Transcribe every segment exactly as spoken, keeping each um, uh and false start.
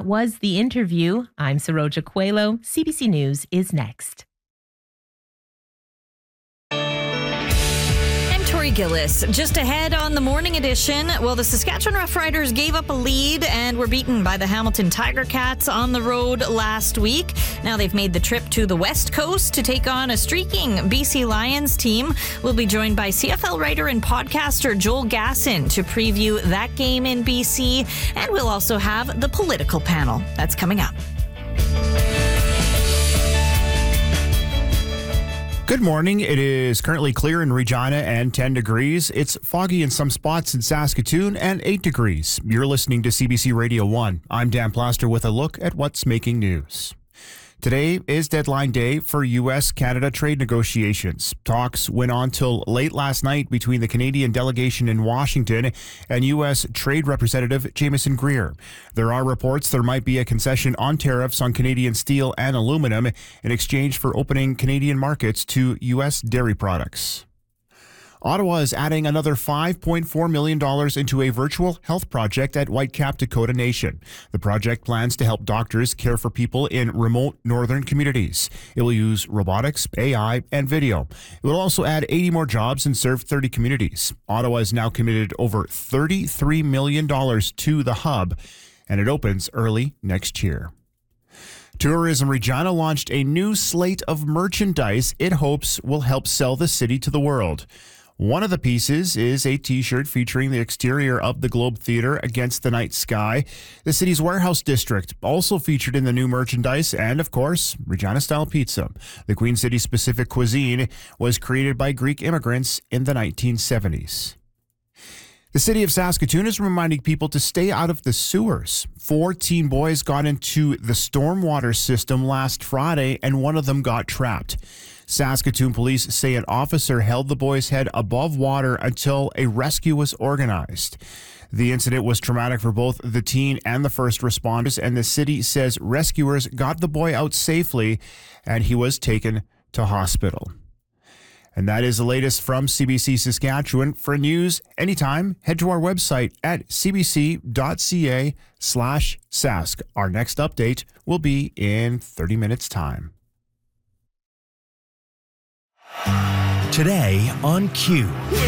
was the interview. I'm Saroja Coelho. C B C News is next. Tori Gillis. Just ahead on the morning edition, well, the Saskatchewan Roughriders gave up a lead and were beaten by the Hamilton Tiger Cats on the road last week. Now they've made the trip to the West Coast to take on a streaking B C Lions team. We'll be joined by C F L writer and podcaster Joel Gasson to preview that game in B C. And we'll also have the political panel. That's coming up. Good morning. It is currently clear in Regina and ten degrees. It's foggy in some spots in Saskatoon and eight degrees. You're listening to C B C Radio one. I'm Dan Plaster with a look at what's making news. Today is deadline day for U S Canada trade negotiations. Talks went on till late last night between the Canadian delegation in Washington and U S Trade Representative Jamieson Greer. There are reports there might be a concession on tariffs on Canadian steel and aluminum in exchange for opening Canadian markets to U S dairy products. Ottawa is adding another five point four million dollars into a virtual health project at Whitecap Dakota Nation. The project plans to help doctors care for people in remote northern communities. It will use robotics, A I, and video. It will also add eighty more jobs and serve thirty communities. Ottawa has now committed over thirty-three million dollars to the hub, and it opens early next year. Tourism Regina launched a new slate of merchandise it hopes will help sell the city to the world. One of the pieces is a T-shirt featuring the exterior of the Globe Theatre against the night sky. The city's warehouse district also featured in the new merchandise, and of course, Regina-style pizza. The Queen City-specific cuisine was created by Greek immigrants in the nineteen seventies. The city of Saskatoon is reminding people to stay out of the sewers. Four teen boys got into the stormwater system last Friday, and one of them got trapped. Saskatoon police say an officer held the boy's head above water until a rescue was organized. The incident was traumatic for both the teen and the first responders, and the city says rescuers got the boy out safely and he was taken to hospital. And that is the latest from C B C Saskatchewan. For news anytime, head to our website at cbc.ca slash sask. Our next update will be in thirty minutes' time. Today on Q.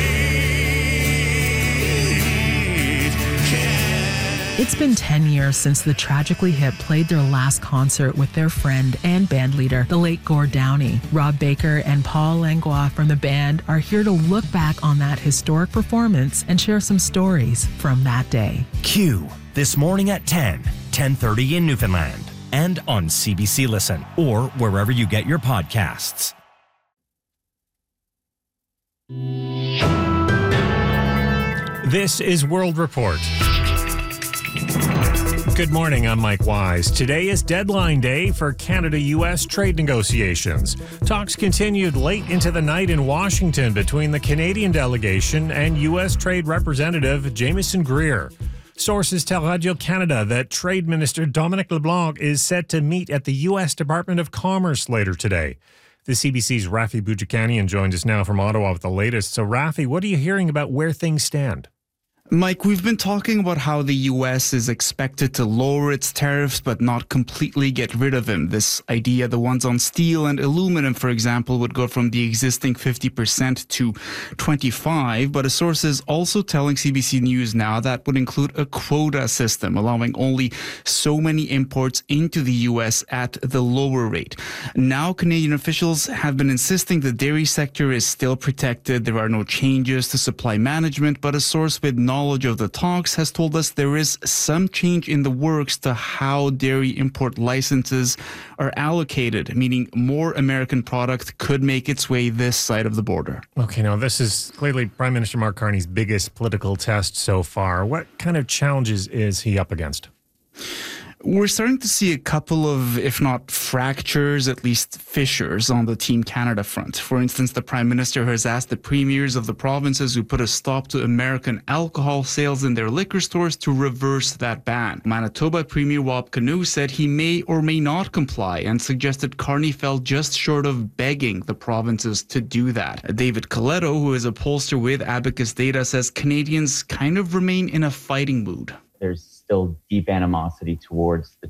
It's been ten years since the Tragically Hip played their last concert with their friend and bandleader, the late Gord Downey. Rob Baker and Paul Langlois from the band are here to look back on that historic performance and share some stories from that day. Q, this morning at ten, ten thirty in Newfoundland, and on C B C Listen, or wherever you get your podcasts. This is World Report. Good morning, I'm Mike Wise. Today is deadline day for Canada-U S trade negotiations. Talks continued late into the night in Washington between the Canadian delegation and U S Trade Representative Jamieson Greer. Sources tell Radio-Canada that Trade Minister Dominic LeBlanc is set to meet at the U S Department of Commerce later today. The C B C's Rafi Boudjikanian joins us now from Ottawa with the latest. So, Rafi, what are you hearing about where things stand? Mike, we've been talking about how the U S is expected to lower its tariffs but not completely get rid of them. This idea, the ones on steel and aluminum, for example, would go from the existing fifty percent to twenty-five, but a source is also telling C B C News now that would include a quota system, allowing only so many imports into the U S at the lower rate. Now, Canadian officials have been insisting the dairy sector is still protected. There are no changes to supply management, but a source with knowledge of the talks has told us there is some change in the works to how dairy import licenses are allocated, meaning more American product could make its way this side of the border. Okay, now this is clearly Prime Minister Mark Carney's biggest political test so far. What kind of challenges is he up against? We're starting to see a couple of, if not fractures, at least fissures on the Team Canada front. For instance, the Prime Minister has asked the premiers of the provinces who put a stop to American alcohol sales in their liquor stores to reverse that ban. Manitoba Premier Wab Kinew said he may or may not comply and suggested Carney fell just short of begging the provinces to do that. David Coletto, who is a pollster with Abacus Data, says Canadians kind of remain in a fighting mood. There's still deep animosity towards the